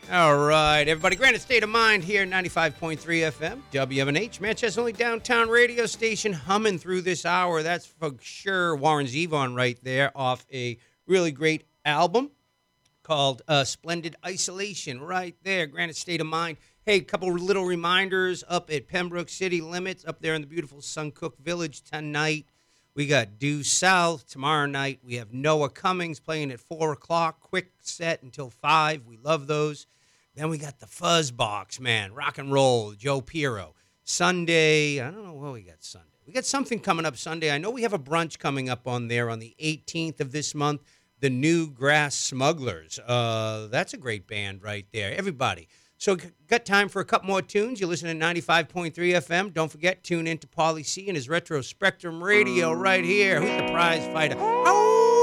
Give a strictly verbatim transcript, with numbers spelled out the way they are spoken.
All right, everybody. Granted State of Mind here, ninety-five point three F M, W M N H, Manchester's only downtown radio station, humming through this hour. That's for sure Warren Zevon right there off a really great album called uh, Splendid Isolation right there, Granted State of Mind. Hey, a couple little reminders up at Pembroke City Limits, up there in the beautiful Suncook Village tonight. We got Due South. Tomorrow night, we have Noah Cummings playing at four o'clock. Quick set until five. We love those. Then we got the Fuzzbox, man. Rock and roll, Joe Piero. Sunday, I don't know what we got Sunday. We got something coming up Sunday. I know we have a brunch coming up on there on the eighteenth of this month. The New Grass Smugglers. Uh, that's a great band right there. Everybody. So got time for a couple more tunes. You listen to ninety-five point three F M. Don't forget, tune in to Paulie C and his Retro Spectrum Radio right here. Who's the prize fighter? Oh!